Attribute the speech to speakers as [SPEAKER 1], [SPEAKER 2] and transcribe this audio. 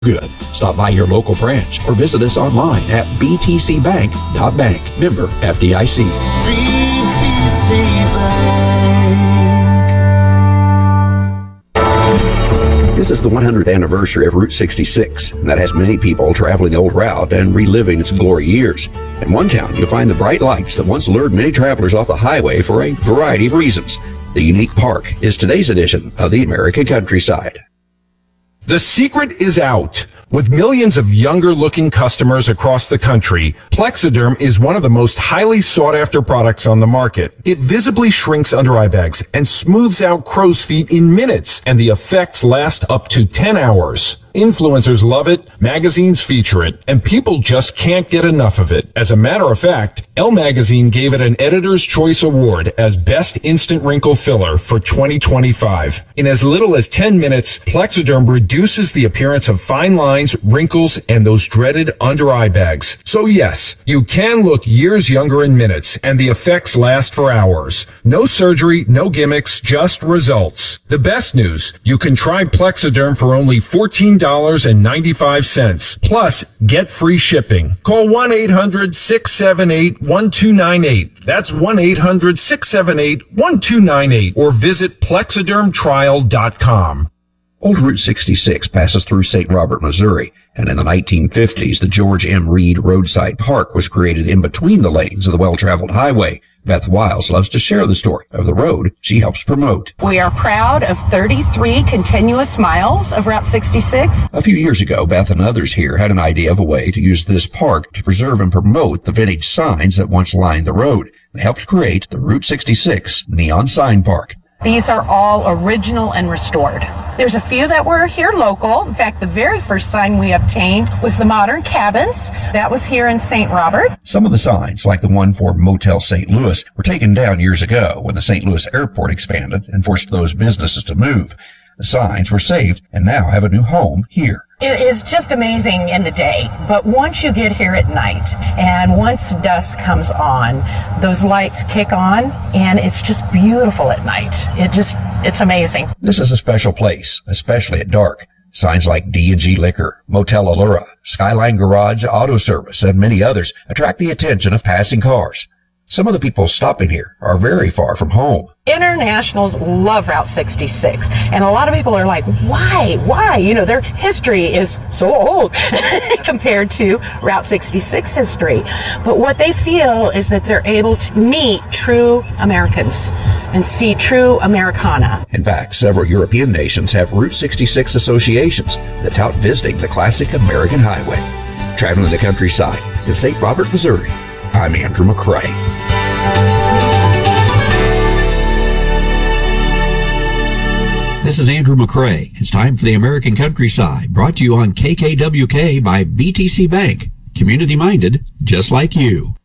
[SPEAKER 1] Good. Stop by your local branch or visit us online at btcbank.bank. Member FDIC.
[SPEAKER 2] BTC Bank.
[SPEAKER 1] This is the 100th anniversary of Route 66, and that has many people traveling the old route and reliving its glory years. In one town, you'll find the bright lights that once lured many travelers off the highway for a variety of reasons. The unique park is today's edition of the American countryside.
[SPEAKER 3] The secret is out. With millions of younger-looking customers across the country, Plexiderm is one of the most highly sought-after products on the market. It visibly shrinks under-eye bags and smooths out crow's feet in minutes, and the effects last up to 10 hours. Influencers love it, magazines feature it, and people just can't get enough of it. As a matter of fact, Elle Magazine gave it an Editor's Choice Award as Best Instant Wrinkle Filler for 2025. In as little as 10 minutes, Plexiderm reduces the appearance of fine lines, wrinkles, and those dreaded under-eye bags. So yes, you can look years younger in minutes, and the effects last for hours. No surgery, no gimmicks, just results. The best news, you can try Plexiderm for only $14.95. Plus, get free shipping. Call 1-800-678-1298. That's 1-800-678-1298. Or visit plexidermtrial.com.
[SPEAKER 1] Old Route 66 passes through St. Robert, Missouri, and in the 1950s, the George M. Reed Roadside Park was created in between the lanes of the well-traveled highway. Beth Wiles loves to share the story of the road she helps promote.
[SPEAKER 4] We are proud of 33 continuous miles of Route 66.
[SPEAKER 1] A few years ago, Beth and others here had an idea of a way to use this park to preserve and promote the vintage signs that once lined the road. They helped create the Route 66 Neon Sign Park.
[SPEAKER 4] These are all original and restored. There's a few that were here local. In fact, the very first sign we obtained was the Modern Cabins. That was here in St. Robert.
[SPEAKER 1] Some of the signs, like the one for Motel St. Louis, were taken down years ago when the St. Louis airport expanded and forced those businesses to move. The signs were saved and now have a new home here.
[SPEAKER 4] It is just amazing in the day, but once you get here at night and once dusk comes on, those lights kick on and it's just beautiful at night. It's amazing.
[SPEAKER 1] This is a special place, especially at dark. Signs like D&G Liquor, Motel Allura, Skyline Garage, Auto Service, and many others attract the attention of passing cars. Some of the people stopping here are very far from home.
[SPEAKER 4] Internationals love Route 66, and a lot of people are like, why? You know, their history is so old compared to Route 66 history. But what they feel is that they're able to meet true Americans and see true Americana.
[SPEAKER 1] In fact, several European nations have Route 66 associations that tout visiting the classic American highway. Traveling the countryside in St. Robert, Missouri, I'm Andrew McCrae. This is Andrew McCrae. It's time for the American Countryside, brought to you on KKWK by BTC Bank. Community-minded, just like you.